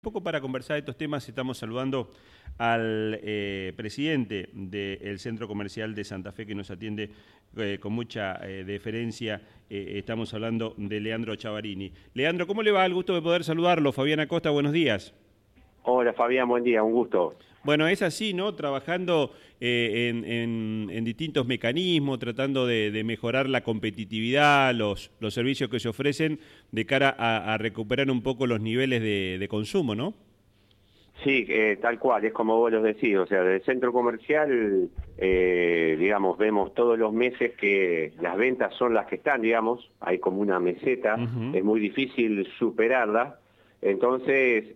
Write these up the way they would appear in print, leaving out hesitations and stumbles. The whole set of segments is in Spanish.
Un poco para conversar de estos temas estamos saludando al presidente del Centro Comercial de Santa Fe que nos atiende con mucha deferencia. Estamos hablando de Leandro Chavarini. Leandro, ¿cómo le va? Al gusto de poder saludarlo. Fabián Acosta, buenos días. Hola Fabián, buen día, un gusto. Bueno, es así, ¿no? Trabajando en distintos mecanismos, tratando de mejorar la competitividad, los servicios que se ofrecen de cara a recuperar un poco los niveles de consumo, ¿no? Sí, tal cual, es como vos lo decís, o sea, del centro comercial, digamos, vemos todos los meses que las ventas son las que están, digamos, hay como una meseta, es muy difícil superarla. Entonces,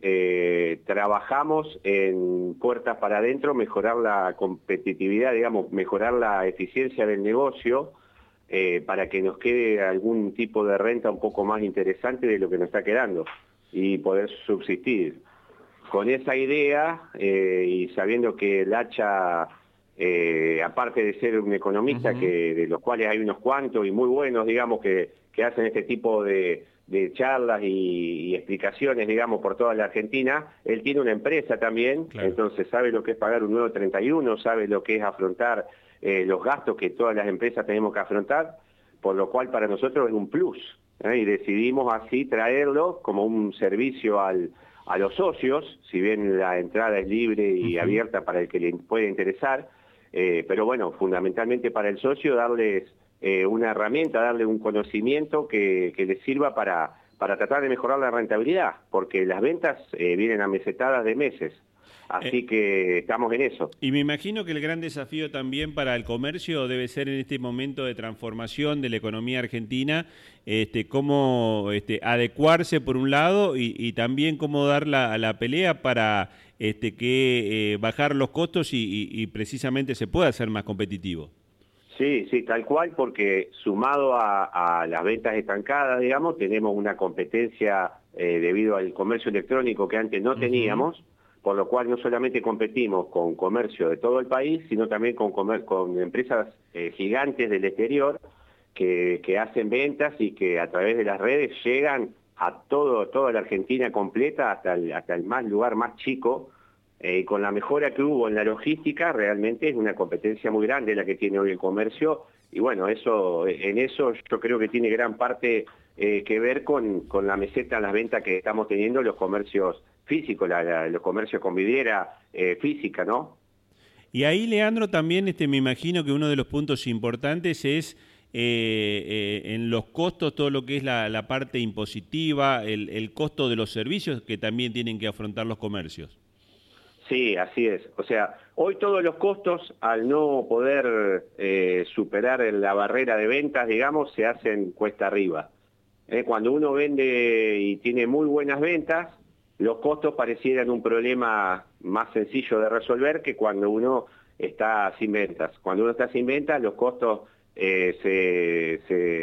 trabajamos en puertas para adentro, mejorar la competitividad, digamos, mejorar la eficiencia del negocio para que nos quede algún tipo de renta un poco más interesante de lo que nos está quedando y poder subsistir. Con esa idea y sabiendo que el Hacha, aparte de ser un economista, de los cuales hay unos cuantos y muy buenos, digamos, que hacen este tipo de charlas y explicaciones, digamos, por toda la Argentina, él tiene una empresa también, claro. Entonces sabe lo que es pagar un nuevo 31, sabe lo que es afrontar los gastos que todas las empresas tenemos que afrontar, por lo cual para nosotros es un plus, y decidimos así traerlo como un servicio a los socios, si bien la entrada es libre y abierta para el que le puede interesar, pero bueno, fundamentalmente para el socio darles una herramienta, darle un conocimiento que les sirva para tratar de mejorar la rentabilidad, porque las ventas vienen amesetadas de meses. Así que estamos en eso. Y me imagino que el gran desafío también para el comercio debe ser en este momento de transformación de la economía argentina, cómo adecuarse por un lado y también cómo dar la pelea para que bajar los costos y precisamente se pueda hacer más competitivo. Sí, sí, tal cual, porque sumado a las ventas estancadas, digamos, tenemos una competencia debido al comercio electrónico que antes no teníamos, por lo cual no solamente competimos con comercio de todo el país, sino también con empresas gigantes del exterior que hacen ventas y que a través de las redes llegan a toda la Argentina completa, hasta el lugar más chico. Con la mejora que hubo en la logística, realmente es una competencia muy grande la que tiene hoy el comercio, y bueno, en eso yo creo que tiene gran parte que ver con la meseta en las ventas que estamos teniendo los comercios físicos, los comercios con vidriera física, ¿no? Y ahí, Leandro, también me imagino que uno de los puntos importantes es en los costos, todo lo que es la parte impositiva, el costo de los servicios que también tienen que afrontar los comercios. Sí, así es. O sea, hoy todos los costos, al no poder superar la barrera de ventas, digamos, se hacen cuesta arriba. Cuando uno vende y tiene muy buenas ventas, los costos parecieran un problema más sencillo de resolver que cuando uno está sin ventas. Cuando uno está sin ventas, los costos se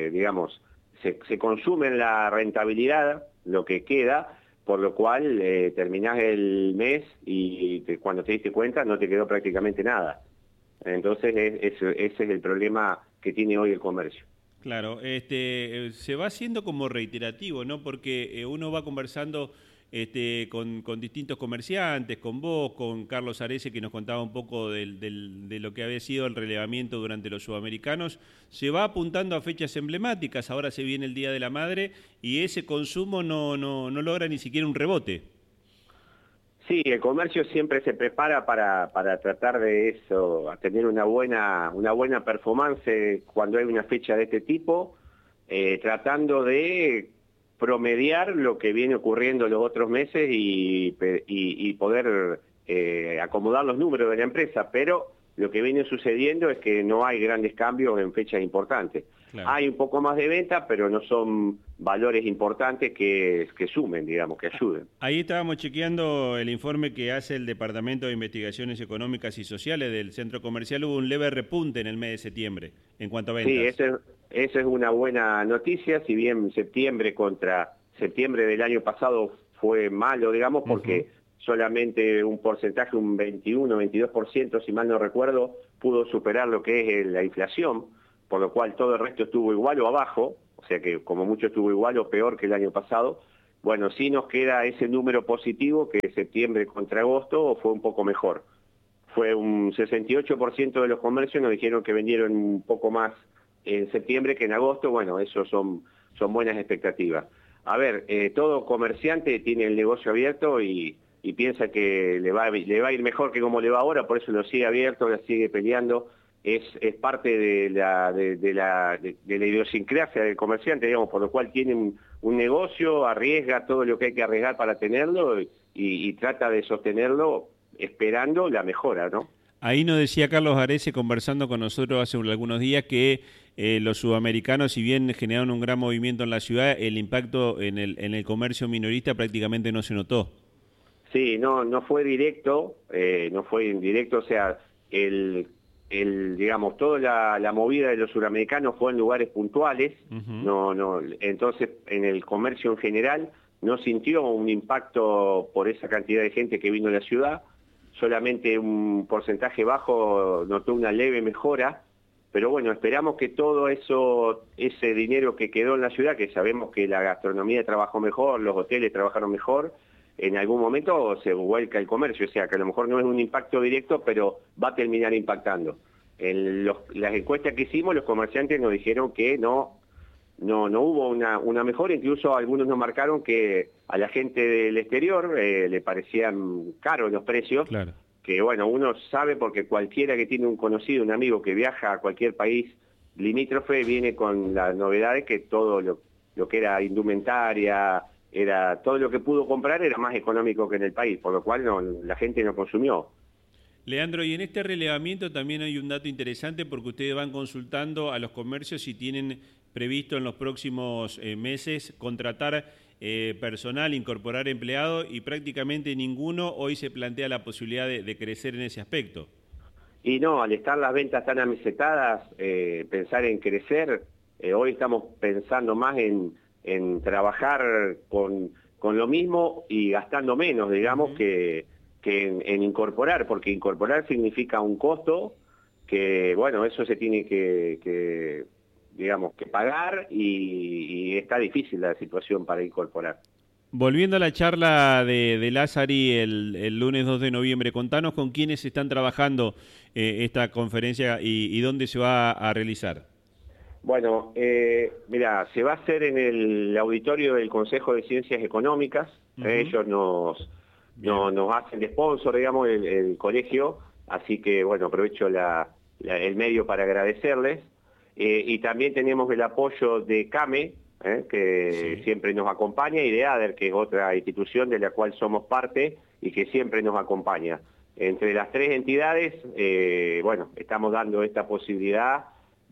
consumen la rentabilidad, lo que queda, por lo cual terminás el mes y cuando te diste cuenta no te quedó prácticamente nada. Entonces ese es el problema que tiene hoy el comercio. Claro, se va haciendo como reiterativo, ¿no? Porque uno va conversando con distintos comerciantes, con vos, con Carlos Arese, que nos contaba un poco de lo que había sido el relevamiento durante los sudamericanos. Se va apuntando a fechas emblemáticas, ahora se viene el Día de la Madre y ese consumo no logra ni siquiera un rebote. Sí, el comercio siempre se prepara para tratar de eso, a tener una buena performance cuando hay una fecha de este tipo, tratando de promediar lo que viene ocurriendo los otros meses y poder acomodar los números de la empresa, pero lo que viene sucediendo es que no hay grandes cambios en fechas importantes. Claro. Hay un poco más de venta, pero no son valores importantes que sumen, digamos, que ayuden. Ahí estábamos chequeando el informe que hace el Departamento de Investigaciones Económicas y Sociales del Centro Comercial. Hubo un leve repunte en el mes de septiembre en cuanto a ventas. Sí, esa es una buena noticia, si bien septiembre contra septiembre del año pasado fue malo, digamos, porque solamente un porcentaje, un 21, 22%, si mal no recuerdo, pudo superar lo que es la inflación, por lo cual todo el resto estuvo igual o abajo, o sea que como mucho estuvo igual o peor que el año pasado, Bueno, sí nos queda ese número positivo que septiembre contra agosto fue un poco mejor. Fue un 68% de los comercios nos dijeron que vendieron un poco más en septiembre que en agosto. Bueno, eso son buenas expectativas. A ver, todo comerciante tiene el negocio abierto y piensa que le va a ir mejor que como le va ahora, por eso lo sigue abierto, lo sigue peleando. Es parte de la idiosincrasia del comerciante, digamos, por lo cual tiene un negocio, arriesga todo lo que hay que arriesgar para tenerlo y trata de sostenerlo esperando la mejora, ¿no? Ahí nos decía Carlos Arese, conversando con nosotros hace algunos días, que los sudamericanos, si bien generaron un gran movimiento en la ciudad, el impacto en el comercio minorista prácticamente no se notó. Sí, no fue directo, no fue indirecto, o sea, digamos, toda la movida de los suramericanos fue en lugares puntuales, entonces en el comercio en general no sintió un impacto por esa cantidad de gente que vino a la ciudad, solamente un porcentaje bajo notó una leve mejora, pero bueno, esperamos que todo ese dinero que quedó en la ciudad, que sabemos que la gastronomía trabajó mejor, los hoteles trabajaron mejor, en algún momento se vuelca el comercio, o sea que a lo mejor no es un impacto directo, pero va a terminar impactando. En las encuestas que hicimos, los comerciantes nos dijeron que no hubo una mejora, incluso algunos nos marcaron que a la gente del exterior le parecían caros los precios, claro. Que bueno, uno sabe porque cualquiera que tiene un conocido, un amigo que viaja a cualquier país limítrofe viene con las novedades que todo lo que era indumentaria, todo lo que pudo comprar era más económico que en el país, por lo cual la gente no consumió. Leandro, y en este relevamiento también hay un dato interesante porque ustedes van consultando a los comercios si tienen previsto en los próximos meses contratar personal, incorporar empleados, y prácticamente ninguno hoy se plantea la posibilidad de crecer en ese aspecto. Y no, al estar las ventas tan amesetadas, pensar en crecer, hoy estamos pensando más en trabajar con lo mismo y gastando menos, digamos, que en incorporar, porque incorporar significa un costo que, bueno, eso se tiene que pagar y está difícil la situación para incorporar. Volviendo a la charla de Lázari el lunes 2 de noviembre, contanos con quiénes están trabajando esta conferencia y dónde se va a realizar. Bueno, mira, se va a hacer en el auditorio del Consejo de Ciencias Económicas. Ellos nos hacen de sponsor, digamos, el colegio, así que, bueno, aprovecho el medio para agradecerles. Y también tenemos el apoyo de CAME, que siempre nos acompaña, y de ADER, que es otra institución de la cual somos parte y que siempre nos acompaña. Entre las tres entidades, bueno, estamos dando esta posibilidad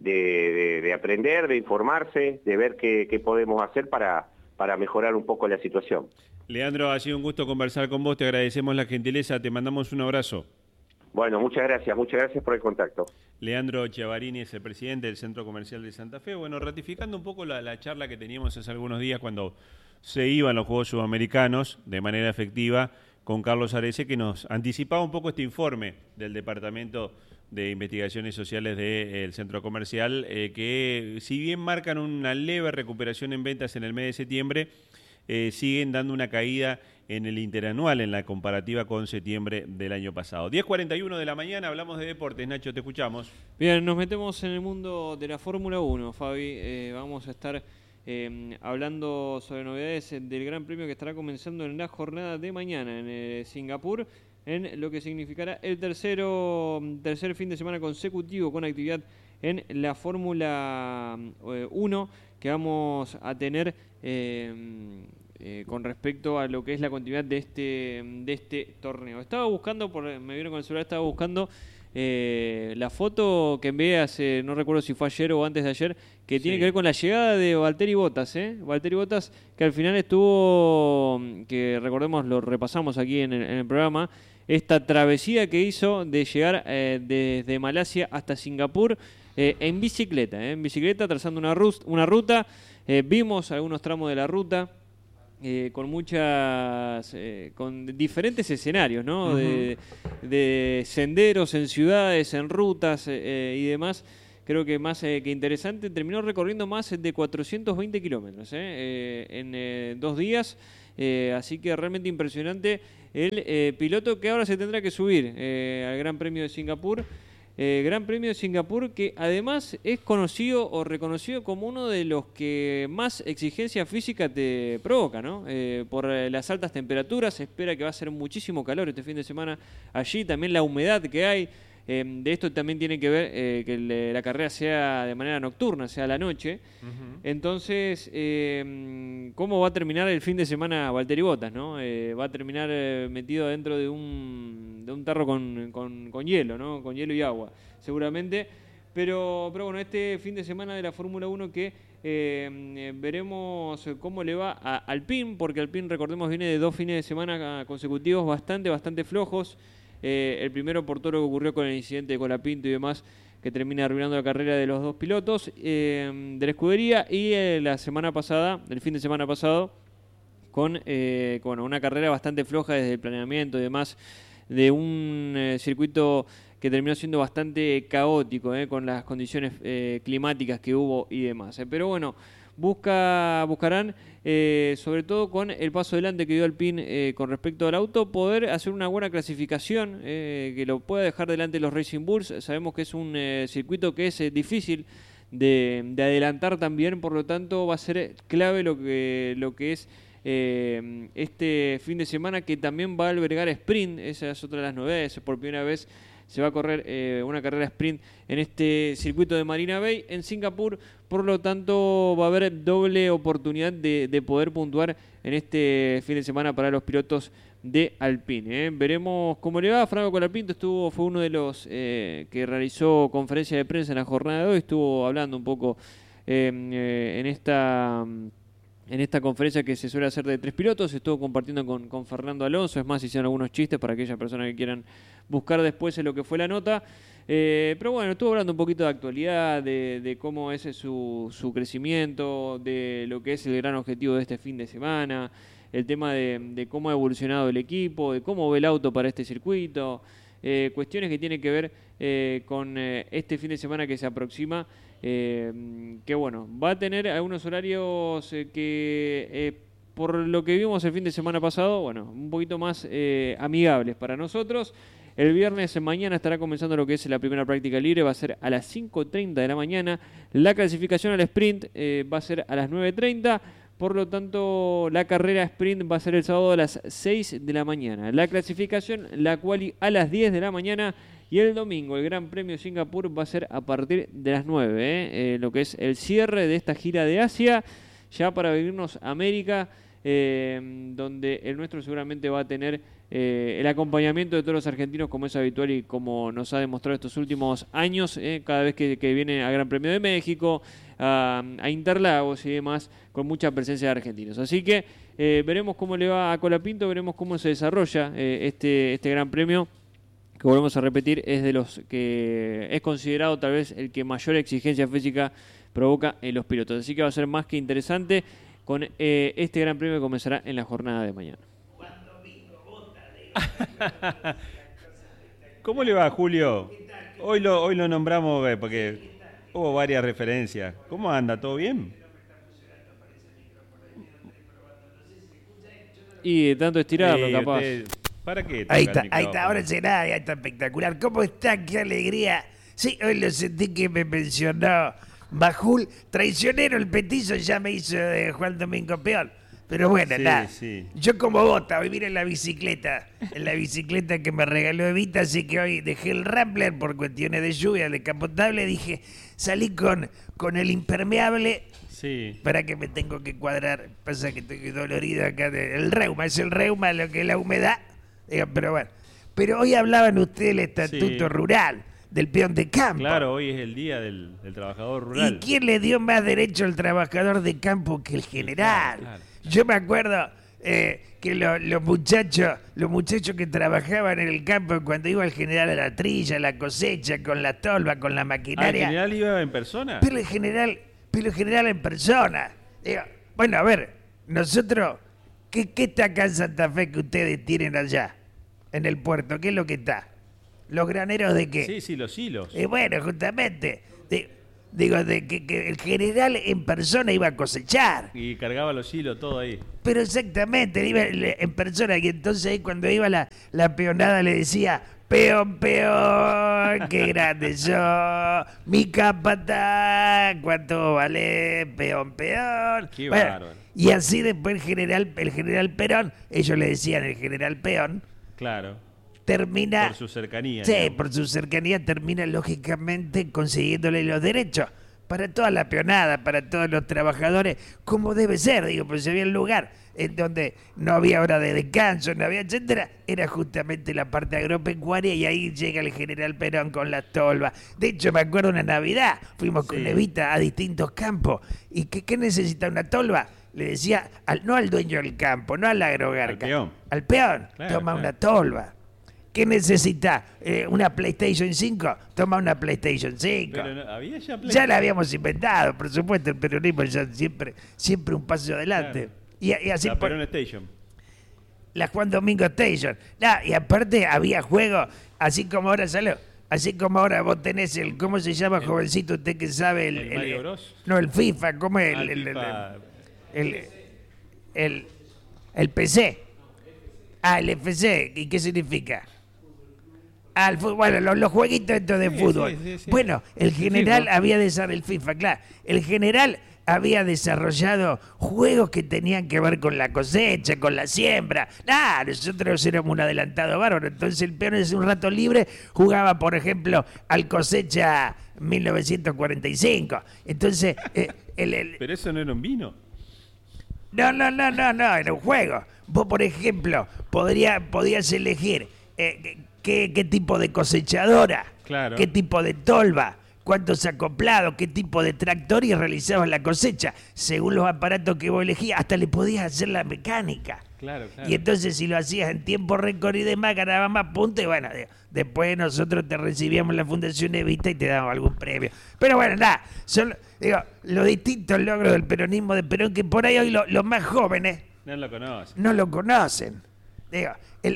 de aprender, de informarse, de ver qué podemos hacer para mejorar un poco la situación. Leandro, ha sido un gusto conversar con vos, te agradecemos la gentileza, te mandamos un abrazo. Bueno, muchas gracias por el contacto. Leandro Chiavarini es el presidente del Centro Comercial de Santa Fe. Bueno, ratificando un poco la charla que teníamos hace algunos días cuando se iban los Juegos Sudamericanos de manera efectiva con Carlos Arese, que nos anticipaba un poco este informe del Departamento de Investigaciones Sociales del Centro Comercial, que si bien marcan una leve recuperación en ventas en el mes de septiembre, siguen dando una caída en el interanual en la comparativa con septiembre del año pasado. 10:41 de la mañana, hablamos de deportes. Nacho, te escuchamos. Bien, nos metemos en el mundo de la Fórmula 1, Fabi. Vamos a estar hablando sobre novedades del Gran Premio que estará comenzando en la jornada de mañana en Singapur, en lo que significará el tercer fin de semana consecutivo con actividad en la Fórmula 1 que vamos a tener con respecto a lo que es la continuidad de este torneo. Estaba buscando, me vieron con el celular, estaba buscando la foto que envié hace, no recuerdo si fue ayer o antes de ayer, que tiene que ver con la llegada de Valtteri Bottas, Valtteri Bottas, que al final estuvo, que recordemos, lo repasamos aquí en el programa, esta travesía que hizo de llegar desde Malasia hasta Singapur en bicicleta, trazando una ruta. Vimos algunos tramos de la ruta con diferentes escenarios, ¿no? De senderos en ciudades, en rutas y demás. Creo que más que interesante, terminó recorriendo más de 420 kilómetros en 2 días. Así que realmente impresionante el piloto que ahora se tendrá que subir al Gran Premio de Singapur. Gran Premio de Singapur que además es conocido o reconocido como uno de los que más exigencia física te provoca, ¿no? Por las altas temperaturas, se espera que va a ser muchísimo calor este fin de semana allí, también la humedad que hay. De esto también tiene que ver que la carrera sea de manera nocturna, sea a la noche. Entonces, ¿cómo va a terminar el fin de semana Valtteri Bottas, no? Va a terminar metido dentro de un tarro con hielo, ¿no? Con hielo y agua, seguramente. Pero bueno, este fin de semana de la Fórmula 1 que veremos cómo le va a Alpine, porque Alpine, recordemos, viene de 2 fines de semana consecutivos bastante flojos. El primero por todo lo que ocurrió con el incidente de Colapinto y demás, que termina arruinando la carrera de los 2 pilotos de la escudería, y el fin de semana pasado, con una carrera bastante floja desde el planeamiento y demás, de un circuito que terminó siendo bastante caótico, con las condiciones climáticas que hubo y demás. Pero bueno, buscarán, sobre todo con el paso adelante que dio Alpine con respecto al auto, poder hacer una buena clasificación que lo pueda dejar delante de los Racing Bulls. Sabemos que es un circuito que es difícil de adelantar también, por lo tanto va a ser clave lo que es este fin de semana, que también va a albergar sprint. Esa es otra de las novedades. Por primera vez se va a correr una carrera sprint en este circuito de Marina Bay en Singapur, por lo tanto va a haber doble oportunidad de poder puntuar en este fin de semana para los pilotos de Alpine. Veremos cómo le va. Franco Colapinto fue uno de los que realizó conferencia de prensa en la jornada de hoy, estuvo hablando un poco en esta conferencia que se suele hacer de 3 pilotos. Estuvo compartiendo con Fernando Alonso. Es más, hicieron algunos chistes para aquellas personas que quieran buscar después en lo que fue la nota. Pero bueno, estuvo hablando un poquito de actualidad, de cómo es su crecimiento, de lo que es el gran objetivo de este fin de semana, el tema de cómo ha evolucionado el equipo, de cómo ve el auto para este circuito, cuestiones que tienen que ver con este fin de semana que se aproxima. Que bueno, va a tener algunos horarios que por lo que vimos el fin de semana pasado, bueno, un poquito más amigables para nosotros. El viernes mañana estará comenzando lo que es la primera práctica libre, va a ser a las 5:30 de la mañana. La clasificación al sprint va a ser a las 9:30. Por lo tanto, la carrera sprint va a ser el sábado a las 6 de la mañana. La clasificación, la quali a las 10 de la mañana. Y el domingo, el Gran Premio de Singapur va a ser a partir de las 9, lo que es el cierre de esta gira de Asia, ya para venirnos a América, donde el nuestro seguramente va a tener el acompañamiento de todos los argentinos, como es habitual y como nos ha demostrado estos últimos años, cada vez que viene a Gran Premio de México, a Interlagos y demás, con mucha presencia de argentinos. Así que veremos cómo le va a Colapinto, veremos cómo se desarrolla este Gran Premio, que volvemos a repetir, es de los que es considerado tal vez el que mayor exigencia física provoca en los pilotos. Así que va a ser más que interesante con este Gran Premio que comenzará en la jornada de mañana. ¿Cómo le va, Julio? Hoy lo nombramos porque hubo varias referencias. ¿Cómo anda? ¿Todo bien? Y de tanto estirarlo, capaz. ¿Para qué? Ahí está, ahora será, ya está espectacular. ¿Cómo está? ¡Qué alegría! Sí, hoy lo sentí que me mencionó Majul. Traicionero el petizo ya me hizo de Juan Domingo Peón. Pero bueno, sí, nada. Sí. Yo como Bota, voy a ir en la bicicleta que me regaló Evita, así que hoy dejé el Rambler por cuestiones de lluvia, descapotable. Dije, salí con el impermeable. Sí. Para que me tengo que cuadrar. Pasa que estoy dolorido acá. El reuma, es el reuma lo que es la humedad. Pero bueno, pero hoy hablaban ustedes del estatuto rural, del peón de campo. Claro, hoy es el día del trabajador rural. ¿Y quién le dio más derecho al trabajador de campo que el general? Claro. Yo me acuerdo que los muchachos que trabajaban en el campo cuando iba el general a la trilla, a la cosecha, con la tolva, con la maquinaria. ¿El general iba en persona? Pero el general en persona. Bueno, a ver, nosotros, ¿qué está acá en Santa Fe que ustedes tienen allá? En el puerto, ¿qué es lo que está? ¿Los graneros de qué? Sí, los hilos. Bueno, justamente. Digo, de que el general en persona iba a cosechar. Y cargaba los hilos, todo ahí. Pero exactamente, iba en persona. Y entonces ahí cuando iba la peonada le decía, peón, peón, qué grande yo, mi capataz, cuánto vale, peón, peón. Qué Bueno, bárbaro. y así después el general Perón, ellos le decían el general peón, Claro. termina... Por su cercanía. Sí, digamos. por su cercanía termina lógicamente consiguiéndole los derechos para toda la peonada, para todos los trabajadores, como debe ser, digo, pues si había un lugar en donde no había hora de descanso, no había etcétera, era justamente la parte agropecuaria y ahí llega el general Perón con las tolvas. De hecho, me acuerdo una Navidad, fuimos con Sí. Evita a distintos campos y ¿qué necesita una tolva? Le decía, no al dueño del campo, no al agrogarca, al peón, Claro, toma claro. una tolva. ¿Qué necesita? ¿Una PlayStation 5? Toma una PlayStation 5. Pero no, había ya Play. Ya la habíamos inventado, por supuesto, el peronismo ya siempre un paso adelante. Claro. Y así La por Perón Station. la Juan Domingo Station. Y aparte había juegos, así como ahora salió. Así como ahora vos tenés ¿cómo se llama, jovencito, usted que sabe? ¿El Mario Bros? No, el FIFA, ¿cómo es? Ah, el FIFA. El PC. El FC, ¿y qué significa? El fútbol, bueno, los jueguitos estos de Sí, fútbol. sí. Bueno, el general FIFA. había desarrollado el FIFA, claro. El general había desarrollado juegos que tenían que ver con la cosecha, con la siembra. Nosotros éramos un adelantado bárbaro. Entonces el peón en un rato libre jugaba, por ejemplo, al cosecha 1945. Entonces, Pero eso no era un vino. no, era un juego. Vos, por ejemplo, podías elegir qué tipo de cosechadora, Claro. qué tipo de tolva, cuántos acoplados, qué tipo de tractor y realizabas la cosecha. Según los aparatos que vos elegías, hasta le podías hacer la mecánica. Claro. Y entonces si lo hacías en tiempo récord y demás, ganabas más puntos y bueno, después nosotros te recibíamos en la Fundación Evita y te dábamos algún premio. Pero bueno, son los distintos logros del peronismo de Perón que por ahí hoy los más jóvenes No lo conoce. no lo conocen. Digo,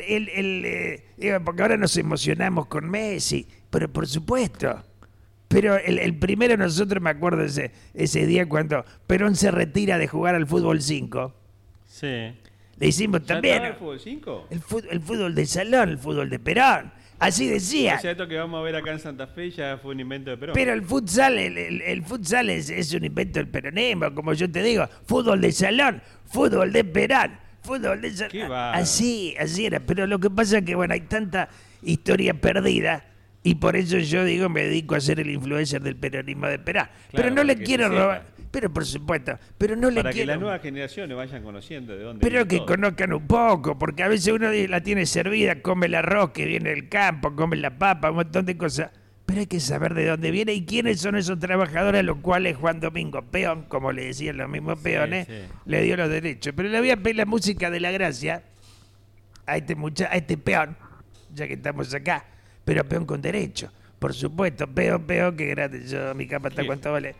porque ahora nos emocionamos con Messi, pero por supuesto. Pero el primero nosotros, me acuerdo ese día cuando Perón se retira de jugar al fútbol 5. Sí. Le hicimos ¿Ya también estaba el fútbol 5? el fútbol de salón, el fútbol de Perón. Así decía. O sea, esto que vamos a ver acá en Santa Fe ya fue un invento de Perón. Pero el futsal, el futsal es un invento del peronismo, como yo te digo. Fútbol de salón, fútbol de Perón, fútbol de Qué salón. bárbaro. Así era. Pero lo que pasa es que, bueno, hay tanta historia perdida y por eso yo digo, me dedico a ser el influencer del peronismo de Perón. Pero no para le que quiero se robar. sepa. Pero por supuesto, pero no le Para que quiero. las nuevas generaciones vayan conociendo de dónde Pero viene que todo. conozcan un poco, porque a veces uno la tiene servida, come el arroz que viene del campo, come la papa, un montón de cosas. Pero hay que saber de dónde viene y quiénes son esos trabajadores a los cuales Juan Domingo Peón, como le decían los mismos peones, sí. le dio los derechos. Pero le voy a pedir la música de la gracia a este peón, ya que estamos acá, pero peón con derecho. Por supuesto, peón, que grande yo, mi capa está Sí. cuánto vale.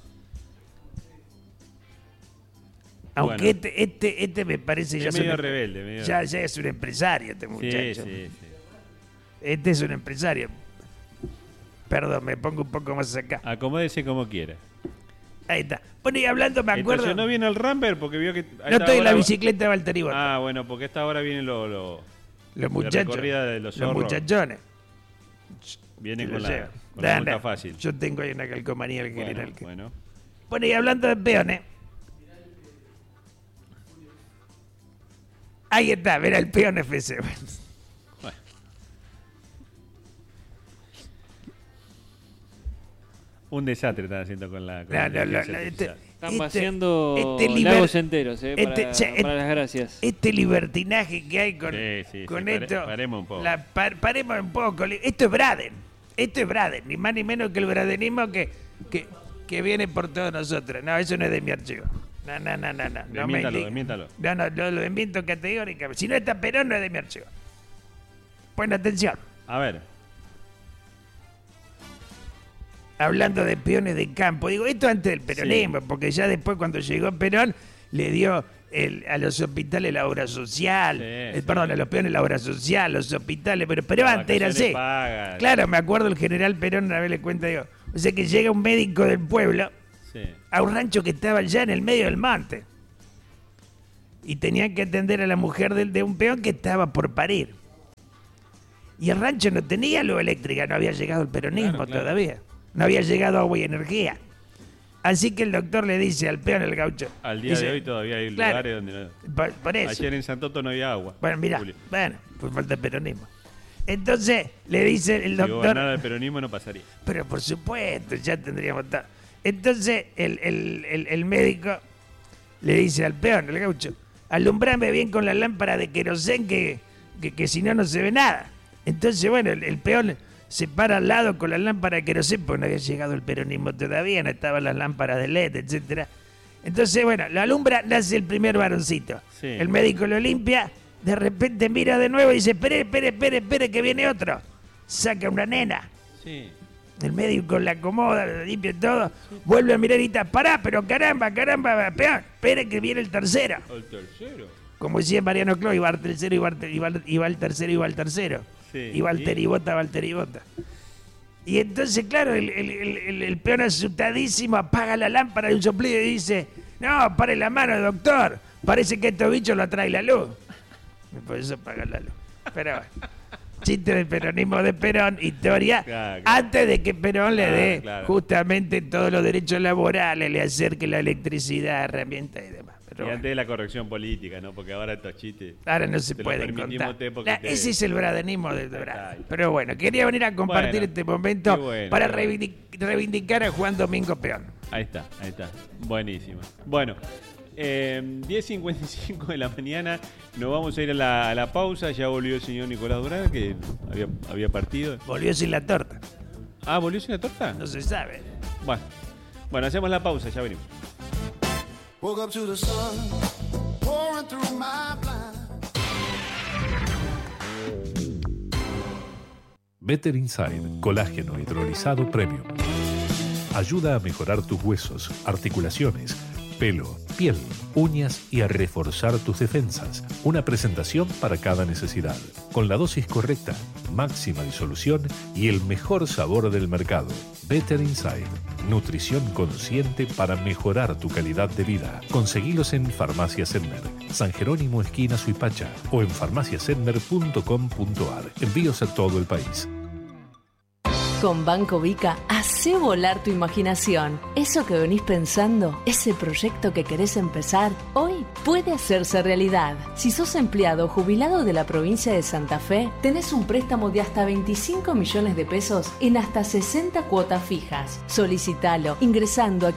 Aunque Bueno. este me parece ya Es medio rebelde. Medio... ya es un empresario este Sí, muchacho. sí. Este es un empresario. Perdón, me pongo un poco más acá. Acomódese como quiera. Ahí está. Bueno, y hablando, me acuerdo. Entonces no viene el Ramper porque vio que... a No esta estoy en la hora- bicicleta de Valtteri Bottas. Ah, bueno, porque a esta hora vienen Los la muchachos. recorrida de los Los zorros. muchachones. Vienen Te con lo llevo. la multa Anda, fácil. Yo tengo ahí una calcomanía del Bueno, general. bueno. Bueno, y hablando de peones. Ahí está, mira el peón FC. Bueno. Un desastre están haciendo con la... con la inteligencia artificial. Están vaciando liber- lagos enteros, este- che, para las gracias. Este libertinaje que hay con, Sí, con pare- esto. paremos un poco. Paremos un poco. Esto es Braden. Esto es Braden. Ni más ni menos que el bradenismo que viene por todos nosotros. No, eso no es de mi archivo. No. Desmiéntalo. No, lo desmiento categóricamente. Si no está Perón, no es de mi archivo. Buena atención. A ver. Hablando de peones de campo, digo, esto antes del peronismo, porque ya después cuando llegó Perón le dio a los hospitales la obra social, Sí, perdón, sí. a los peones la obra social, los hospitales, pero Las antes era vacaciones así. pagas. Claro, me acuerdo el general Perón una vez le cuenta, digo, O sea que llega un médico del pueblo Sí. a un rancho que estaba ya en el medio del monte. Y tenían que atender a la mujer de un peón que estaba por parir. Y el rancho no tenía luz eléctrica, no había llegado el peronismo Claro. todavía. No había llegado agua y energía. Así que el doctor le dice al peón, el gaucho. Al día dice, de hoy todavía hay claro, lugares donde no. por eso. Ayer en Santoto no había agua. Bueno, mira, Julio. pues falta peronismo. Entonces le dice el Si doctor. gobernara el peronismo no pasaría. Pero por supuesto, ya tendríamos todo. Entonces el médico le dice al peón, el gaucho, alumbrame bien con la lámpara de querosén que si no, no se ve nada. Entonces, bueno, el peón se para al lado con la lámpara de querosén, porque no había llegado el peronismo todavía, no estaban las lámparas de LED, etcétera. Entonces, bueno, la alumbra, nace el primer varoncito. Sí. El médico lo limpia, de repente mira de nuevo y dice, espere, que viene otro. Saca una nena. Sí. El médico la acomoda, la limpia todo, vuelve a mirar y dice, pará, pero caramba, peón, espere que viene el tercero. ¿El tercero? Como decía Mariano Clos, iba al tercero, iba al tercero, iba al tercero. Sí. Iba Valtteri Bota. Y entonces, claro, el peón asustadísimo apaga la lámpara de un soplido y dice, no, pare la mano, doctor, parece que estos bichos lo atrae la luz. Y por eso apaga la luz. Pero bueno. Chiste del peronismo de Perón, historia, Claro. antes de que Perón le dé Claro. justamente todos los derechos laborales, le acerque la electricidad, herramientas y demás. Pero Y bueno, antes de la corrección política, ¿no? Porque ahora estos chistes. ahora no se te lo pueden permitimos contar. usted porque te- Ese es el bradenismo de Está, Brad. está. Pero bueno, quería venir a compartir Bueno, este momento qué bueno, para qué bueno. reivindicar a Juan Domingo Peón. Ahí está. Buenísimo. Bueno, 10:55 de la mañana. Nos vamos a ir a la pausa. Ya volvió el señor Nicolás Durán, que había partido. Volvió sin la torta, Ah, ¿volvió sin la torta? no se sabe. Bueno, hacemos la pausa, ya venimos. Woke up to the sun pouring through my blind. Better Inside, colágeno hidrolizado premium. Ayuda a mejorar tus huesos, articulaciones, pelo, piel, uñas y a reforzar tus defensas. Una presentación para cada necesidad. Con la dosis correcta, máxima disolución y el mejor sabor del mercado. Better Inside. Nutrición consciente para mejorar tu calidad de vida. Conseguilos en Farmacia Sedmer, San Jerónimo esquina Suipacha o en farmaciasedmer.com.ar. Envíos a todo el país. Con Banco Vica, hacé volar tu imaginación. Eso que venís pensando, ese proyecto que querés empezar, hoy puede hacerse realidad. Si sos empleado o jubilado de la provincia de Santa Fe, tenés un préstamo de hasta 25 millones de pesos en hasta 60 cuotas fijas. Solicitalo ingresando a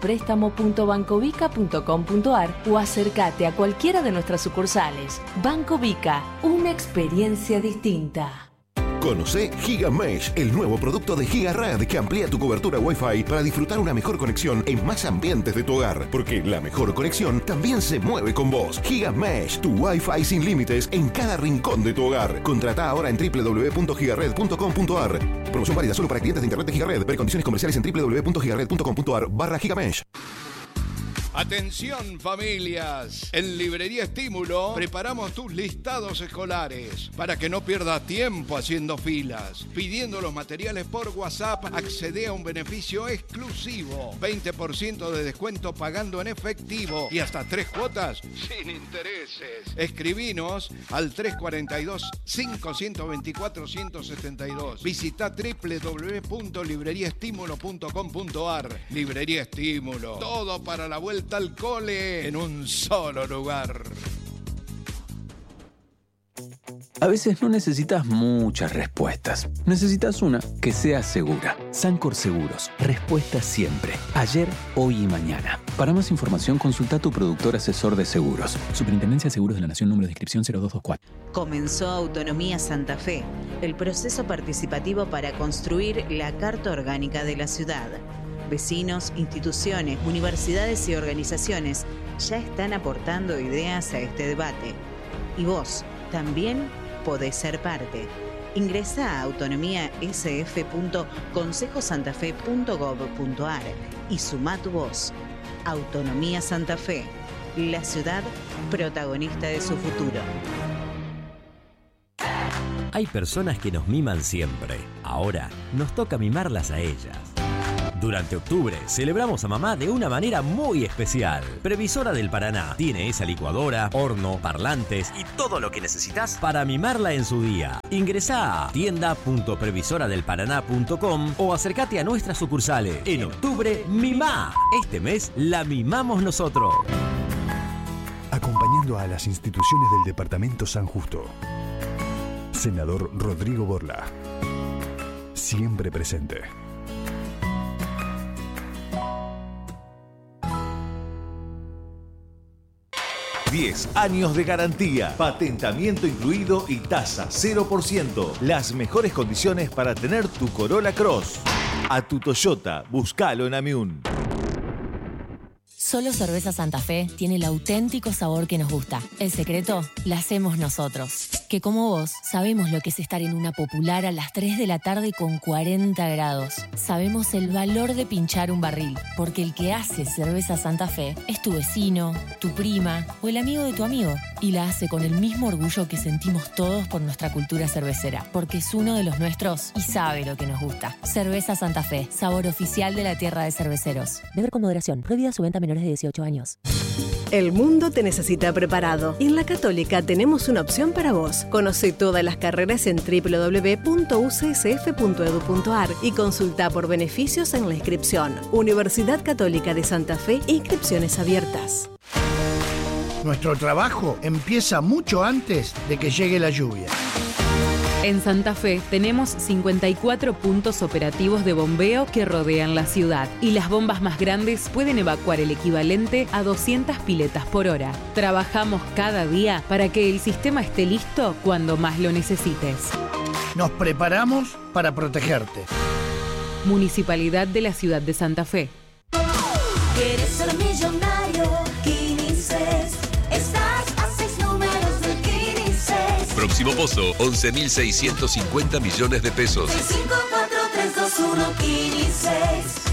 quieromiprestamo.bancovica.com.ar o acércate a cualquiera de nuestras sucursales. Banco Vica, una experiencia distinta. Conoce GigaMesh, el nuevo producto de GigaRed que amplía tu cobertura Wi-Fi para disfrutar una mejor conexión en más ambientes de tu hogar. Porque la mejor conexión también se mueve con vos. GigaMesh, tu Wi-Fi sin límites en cada rincón de tu hogar. Contrata ahora en www.gigared.com.ar. Promoción válida solo para clientes de internet de GigaRed. Ver condiciones comerciales en www.gigared.com.ar/GigaMesh. Atención familias, en Librería Estímulo preparamos tus listados escolares para que no pierdas tiempo haciendo filas. Pidiendo los materiales por WhatsApp accede a un beneficio exclusivo, 20% de descuento pagando en efectivo y hasta 3 cuotas sin intereses. Escribinos al 342-524-172. Visita www.libreriaestimulo.com.ar. Librería Estímulo, todo para la vuelta al cole en un solo lugar. A veces no necesitas muchas respuestas. Necesitas una que sea segura. Sancor Seguros. Respuesta siempre. Ayer, hoy y mañana. Para más información, consulta a tu productor asesor de seguros. Superintendencia de Seguros de la Nación, número de inscripción 0224. Comenzó Autonomía Santa Fe, el proceso participativo para construir la Carta Orgánica de la ciudad. Vecinos, instituciones, universidades y organizaciones ya están aportando ideas a este debate. Y vos también podés ser parte. Ingresá a autonomíasf.consejosantafe.gov.ar y sumá tu voz. Autonomía Santa Fe, la ciudad protagonista de su futuro. Hay personas que nos miman siempre. Ahora nos toca mimarlas a ellas. Durante octubre celebramos a mamá de una manera muy especial. Previsora del Paraná tiene esa licuadora, horno, parlantes y todo lo que necesitas para mimarla en su día. Ingresá a tienda.previsoradelparaná.com o acércate a nuestras sucursales. En octubre, mimá. Este mes la mimamos nosotros. Acompañando a las instituciones del Departamento San Justo. Senador Rodrigo Borla. Siempre presente. 10 años de garantía, patentamiento incluido y tasa 0%. Las mejores condiciones para tener tu Corolla Cross. A tu Toyota, búscalo en Amiún. Solo Cerveza Santa Fe tiene el auténtico sabor que nos gusta. El secreto la hacemos nosotros. Que como vos, sabemos lo que es estar en una popular a las 3 de la tarde con 40 grados. Sabemos el valor de pinchar un barril, porque el que hace Cerveza Santa Fe es tu vecino, tu prima o el amigo de tu amigo. Y la hace con el mismo orgullo que sentimos todos por nuestra cultura cervecera, porque es uno de los nuestros y sabe lo que nos gusta. Cerveza Santa Fe, sabor oficial de la tierra de cerveceros. Beber con moderación. Prohibida su venta a menores de 18 años. El mundo te necesita preparado. Y en La Católica tenemos una opción para vos. Conoce todas las carreras en www.ucsf.edu.ar y consulta por beneficios en la inscripción. Universidad Católica de Santa Fe, inscripciones abiertas. Nuestro trabajo empieza mucho antes de que llegue la lluvia. En Santa Fe tenemos 54 puntos operativos de bombeo que rodean la ciudad y las bombas más grandes pueden evacuar el equivalente a 200 piletas por hora. Trabajamos cada día para que el sistema esté listo cuando más lo necesites. Nos preparamos para protegerte. Municipalidad de la Ciudad de Santa Fe. ¿Quieres ser millonario? Quinices. Estás a 6 números de Quinices. Próximo pozo, 11.650 millones de pesos. 5, 4, 3, 2, 1, Quinices.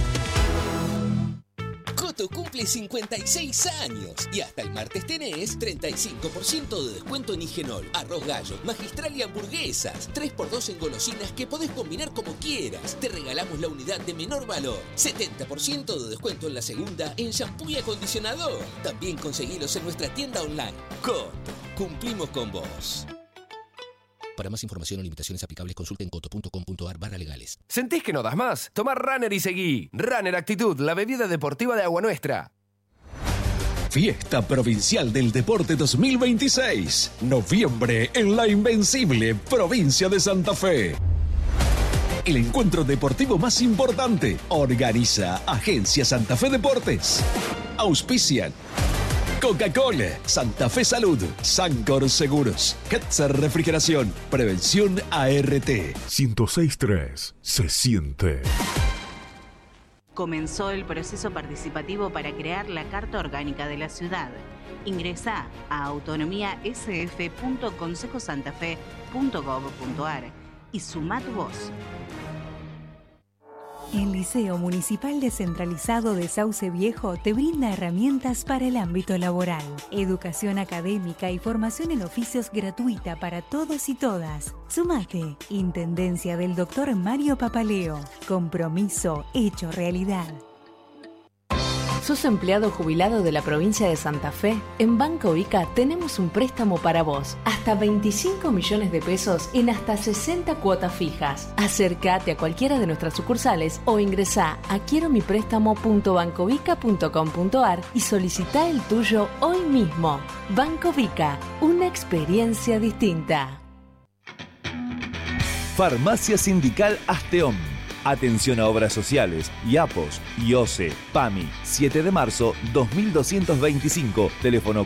Coto cumple 56 años y hasta el martes tenés 35% de descuento en Higenol, arroz gallo, magistral y hamburguesas. 3x2 en golosinas que podés combinar como quieras. Te regalamos la unidad de menor valor. 70% de descuento en la segunda en shampoo y acondicionador. También conseguilos en nuestra tienda online. Coto, cumplimos con vos. Para más información o limitaciones aplicables, consulte en coto.com.ar/legales. ¿Sentís que no das más? Tomá Runner y seguí. Runner Actitud, la bebida deportiva de Agua Nuestra. Fiesta Provincial del Deporte 2026. Noviembre en la invencible provincia de Santa Fe. El encuentro deportivo más importante. Organiza Agencia Santa Fe Deportes. Auspician Coca-Cola, Santa Fe Salud, Sancor Seguros, Quetzal Refrigeración, Prevención ART. 106.3 se siente. Comenzó el proceso participativo para crear la Carta Orgánica de la Ciudad. Ingresá a autonomiasf.consejosantafe.gov.ar y sumá tu voz. El Liceo Municipal Descentralizado de Sauce Viejo te brinda herramientas para el ámbito laboral, educación académica y formación en oficios gratuita para todos y todas. Sumate. Intendencia del Dr. Mario Papaleo. Compromiso hecho realidad. ¿Sos empleado jubilado de la provincia de Santa Fe? En Banco Vica tenemos un préstamo para vos. Hasta 25 millones de pesos en hasta 60 cuotas fijas. Acércate a cualquiera de nuestras sucursales o ingresá a quieromiprestamo.bancovica.com.ar y solicitá el tuyo hoy mismo. Banco Vica, una experiencia distinta. Farmacia Sindical Asteón. Atención a obras sociales, IAPOS, IOSE, PAMI, 7 de marzo 2225, teléfono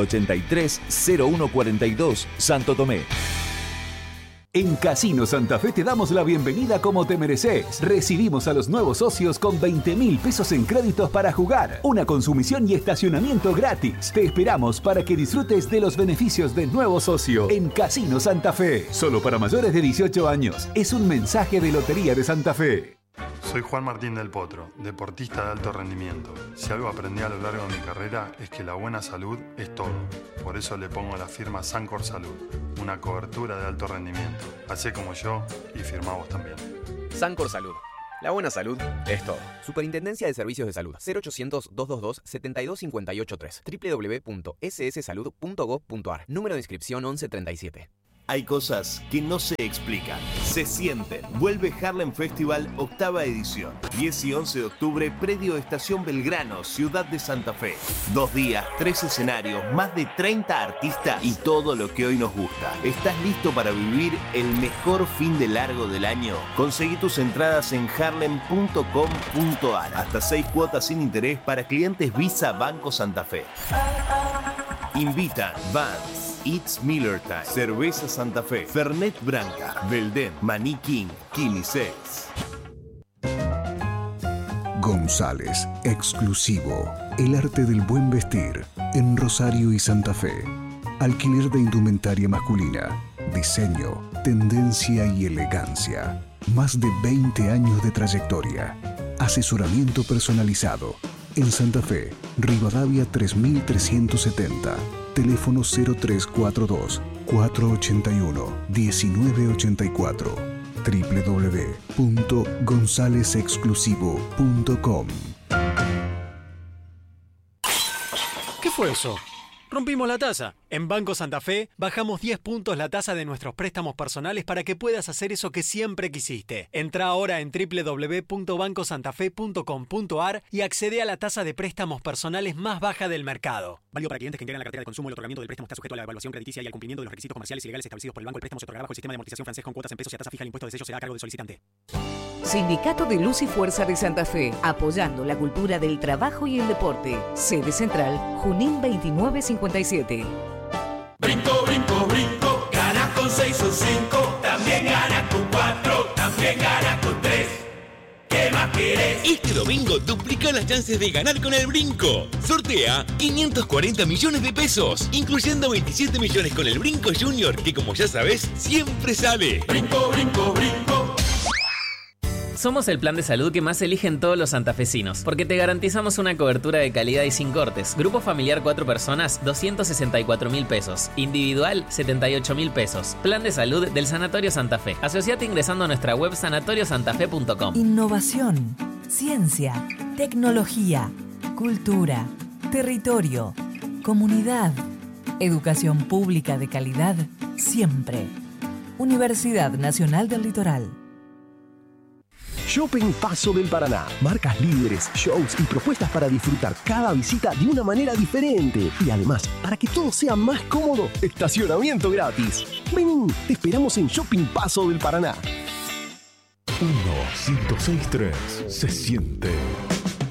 483-0142, Santo Tomé. En Casino Santa Fe te damos la bienvenida como te mereces. Recibimos a los nuevos socios con 20.000 pesos en créditos para jugar, una consumición y estacionamiento gratis. Te esperamos para que disfrutes de los beneficios de nuevo socio en Casino Santa Fe. Solo para mayores de 18 años. Es un mensaje de Lotería de Santa Fe. Soy Juan Martín del Potro, deportista de alto rendimiento. Si algo aprendí a lo largo de mi carrera es que la buena salud es todo. Por eso le pongo la firma Sancor Salud, una cobertura de alto rendimiento. Hacé como yo y firma vos también. Sancor Salud. La buena salud es todo. Superintendencia de Servicios de Salud. 0800-222-72583. www.sssalud.gov.ar. Número de inscripción 1137. Hay cosas que no se explican, se sienten. Vuelve Harlem Festival, 8ª edición. 10 y 11 de octubre, predio Estación Belgrano, Ciudad de Santa Fe. 2 días, 3 escenarios, más de 30 artistas y todo lo que hoy nos gusta. ¿Estás listo para vivir el mejor fin de largo del año? Conseguí tus entradas en harlem.com.ar. Hasta 6 cuotas sin interés para clientes Visa Banco Santa Fe. Invitan Vans, It's Miller Time, Cerveza Santa Fe, Fernet Branca, Belden, Maní King, Quilisex. González, exclusivo. El arte del buen vestir en Rosario y Santa Fe. Alquiler de indumentaria masculina, diseño, tendencia y elegancia. Más de 20 años de trayectoria. Asesoramiento personalizado. En Santa Fe, Rivadavia 3370. Teléfono 0342-481-1984. www.gonzalezexclusivo.com. ¿Qué fue eso? Rompimos la tasa. En Banco Santa Fe bajamos 10 puntos la tasa de nuestros préstamos personales para que puedas hacer eso que siempre quisiste. Entra ahora en www.bancosantafe.com.ar y accede a la tasa de préstamos personales más baja del mercado. Válido para clientes que integran la cartera de consumo. El otorgamiento del préstamo está sujeto a la evaluación crediticia y al cumplimiento de los requisitos comerciales y legales establecidos por el banco. El préstamo se otorgará bajo el sistema de amortización francés con cuotas en pesos y a tasa fija. El impuesto de sello será a cargo del solicitante. Sindicato de Luz y Fuerza de Santa Fe, apoyando la cultura del trabajo y el deporte. Sede central, Junín 2957. Brinco, brinco, brinco, gana con 6 o 5, también gana con 4, también gana con 3. ¿Qué más quieres? Este domingo duplica las chances de ganar con el Brinco. Sortea 540 millones de pesos, incluyendo 27 millones con el Brinco Junior, que como ya sabes, siempre sale. Brinco, brinco, brinco. Somos el plan de salud que más eligen todos los santafesinos, porque te garantizamos una cobertura de calidad y sin cortes. Grupo familiar 4 personas, 264.000 pesos. Individual, 78.000 pesos. Plan de salud del Sanatorio Santa Fe. Asociate ingresando a nuestra web sanatoriosantafe.com. Innovación, ciencia, tecnología, cultura, territorio, comunidad, educación pública de calidad, siempre. Universidad Nacional del Litoral. Shopping Paso del Paraná. Marcas líderes, shows y propuestas para disfrutar cada visita de una manera diferente. Y además, para que todo sea más cómodo, estacionamiento gratis. Ven, te esperamos en Shopping Paso del Paraná. 1-106-3 se siente.